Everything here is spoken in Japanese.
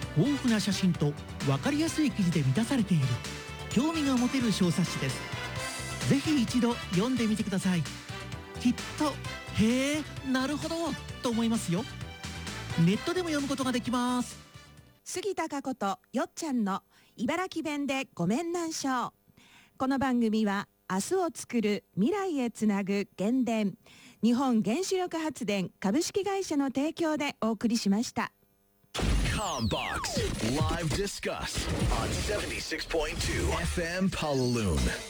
豊富な写真と分かりやすい記事で満たされている興味が持てる小冊子です。ぜひ一度読んでみてください。きっとへえなるほどと思いますよ。ネットでも読むことができます。 杉田佳子とよっちゃんの茨城弁でごめんなんしょう。この番組は明日を作る未来へつなぐ原電日本原子力発電株式会社の提供でお送りしました。 COMBOX Live Discuss on 76.2 FM Paloon.